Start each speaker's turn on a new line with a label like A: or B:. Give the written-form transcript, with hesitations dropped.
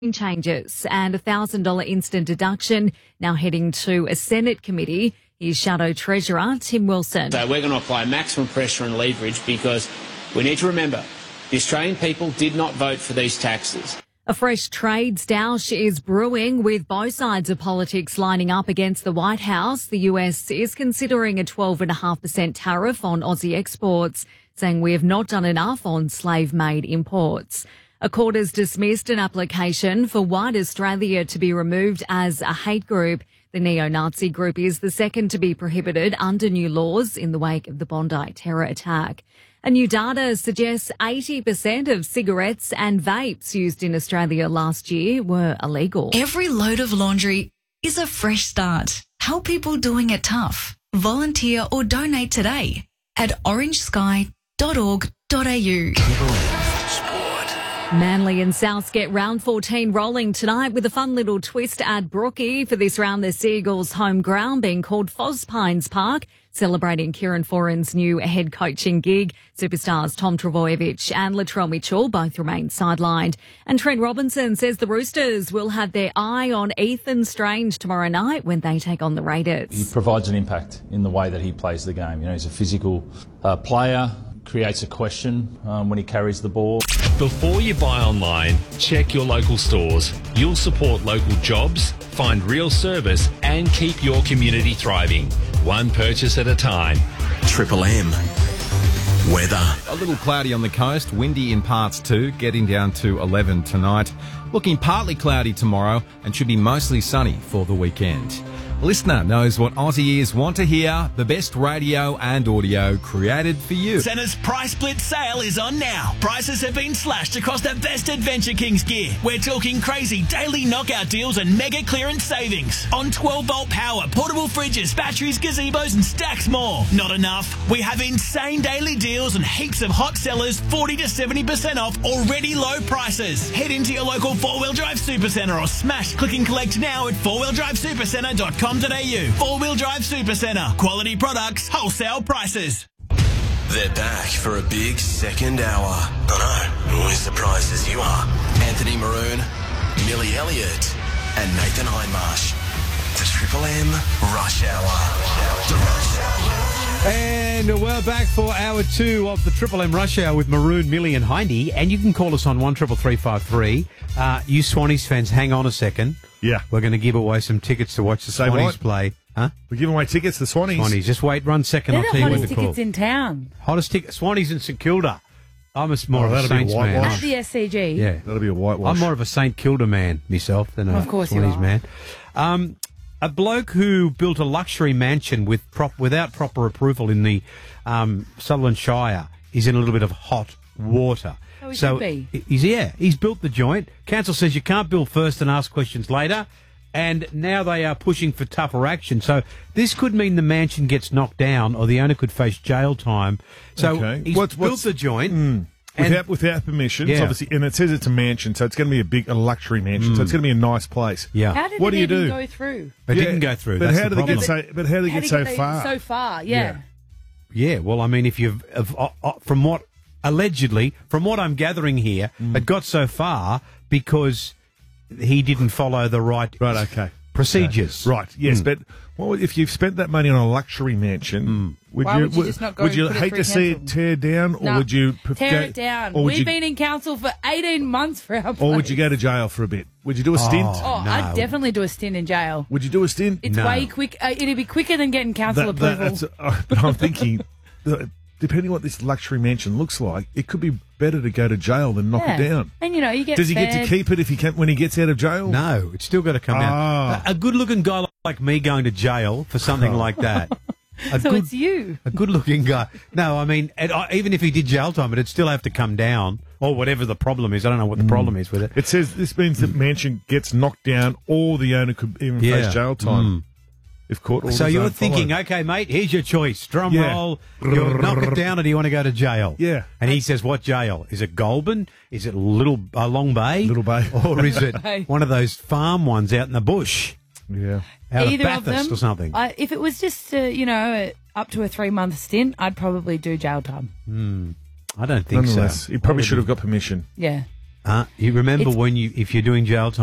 A: changes and a $1,000 instant deduction now heading to a Senate committee. Here's Shadow Treasurer Tim Wilson.
B: So we're going to apply maximum pressure and leverage because we need to remember the Australian people did not vote for these taxes.
A: A fresh trade stoush is brewing with both sides of politics lining up against the White House. The US is considering a 12.5% tariff on Aussie exports, saying we have not done enough on slave-made imports. A court has dismissed an application for White Australia to be removed as a hate group. The neo-Nazi group is the second to be prohibited under new laws in the wake of the Bondi terror attack. A new data suggests 80% of cigarettes and vapes used in Australia last year were illegal.
C: Every load of laundry is a fresh start. Help people doing it tough. Volunteer or donate today at orangesky.org.au.
A: Manly and Souths get round 14 rolling tonight with a fun little twist at Brookie. For this round, the Seagulls' home ground being called Fospines Park, celebrating Kieran Foran's new head coaching gig. Superstars Tom Trbojevic and Latrell Mitchell both remain sidelined. And Trent Robinson says the Roosters will have their eye on Ethan Strange tomorrow night when they take on the Raiders.
D: He provides an impact in the way that he plays the game. You know, he's a physical player, creates a question when he carries the ball.
E: Before you buy online, check your local stores. You'll support local jobs, find real service and keep your community thriving. One purchase at a time.
F: Triple M. Weather.
G: A little cloudy on the coast, windy in parts too, getting down to 11 tonight. Looking partly cloudy tomorrow and should be mostly sunny for the weekend. Listener knows what Aussie ears want to hear, the best radio and audio created for you.
H: Santa's Price Split sale is on now. Prices have been slashed across the best Adventure Kings gear. We're talking crazy daily knockout deals and mega clearance savings on 12-volt power, portable fridges, batteries, gazebos and stacks more. Not enough? We have insane daily deals and heaps of hot sellers, 40 to 70% off already low prices. Head into your local 4-wheel drive supercentre or smash click and collect now at 4wheeldrivesupercentre.com. 4-wheel drive Supercentre. Quality products, wholesale prices.
F: They're back for a big second hour. I know, we're surprised as you are. Anthony Maroon, Millie Elliott, and Nathan Hindmarsh. The Triple M Rush Hour.
I: And we're back for hour 2 of the Triple M Rush Hour with Maroon, Millie and Hindy. And you can call us on 133353. You Swannies fans, hang on a second.
J: Yeah.
I: We're going to give away some tickets to watch the Swannies play. Huh?
J: We're giving away tickets to Swannies.
I: Swannies. Just wait 1 second.
K: They're
I: I'll tell you when to
K: the hottest
I: call.
K: tickets in town.
I: Hottest ticket. Swannies in St Kilda. I'm more of a Saints man.
K: At the SCG.
I: Yeah.
J: That'll be a whitewash.
I: I'm more of a St Kilda man myself than a
K: of course
I: Swannies
K: you are.
I: man. A bloke who built a luxury mansion without proper approval in the Sutherland Shire is in a little bit of hot water.
K: Oh, he should be.
I: He's built the joint. Council says you can't build first and ask questions later. And now they are pushing for tougher action. So this could mean the mansion gets knocked down or the owner could face jail time. So he's built the joint.
J: Without permission, obviously, and it says it's a mansion, so it's going to be a luxury mansion, so it's going to be a nice place.
I: Yeah.
K: How did
J: what
K: it
J: do you
K: even
J: do?
K: go through?
I: It didn't go through.
J: But
I: That's
J: how
I: the
J: did they
I: problem.
J: get so far?
K: So far, yeah.
I: Yeah, well, I mean, if you've from what I'm gathering here, it got so far because he didn't follow the right procedures.
J: Okay. Right, yes, but if you've spent that money on a luxury mansion, would
K: Why would you just not go
J: would you
K: put it
J: hate
K: through
J: to see
K: council?
J: it tear down, or
K: No,
J: would you
K: tear it down? We've been in council for 18 months for our place.
J: or would you go to jail for a bit? Would you do a stint?
K: Oh,
I: No.
K: I'd definitely do a stint in jail.
J: Would you do a stint?
K: It's
I: No.
K: way quick. It'd be quicker than getting council approval.
J: But I'm thinking, depending what this luxury mansion looks like, it could be better to go to jail than knock it down.
K: And you get
J: Does he get to
K: fed.
J: keep it when he gets out of jail?
I: No, it's still got to come down. A good-looking guy like me going to jail for something like that.
K: It's you.
I: A good-looking guy. No, I mean, even if he did jail time, it'd still have to come down, or whatever the problem is. I don't know what the problem is with it.
J: It says this means the mansion gets knocked down, or the owner could even face jail time. If court orders
I: So you're
J: aren't
I: thinking,
J: followed.
I: okay, mate, here's your choice. Drum
J: Yeah.
I: roll. You knock it down, or do you want to go to jail?
J: Yeah.
I: And he says, what jail? Is it Goulburn? Is it Long Bay?
J: Little Bay.
I: Or is it
K: Bay.
I: one of those farm ones out in the bush?
J: Yeah.
I: Out
K: Either
I: of
K: of
I: Bathurst
K: them.
I: or something?
K: If it was just, up to a 3-month stint, I'd probably do jail time.
I: I don't think so.
J: Nonetheless, he probably should have got permission.
K: Yeah.
I: You remember if you're doing jail time.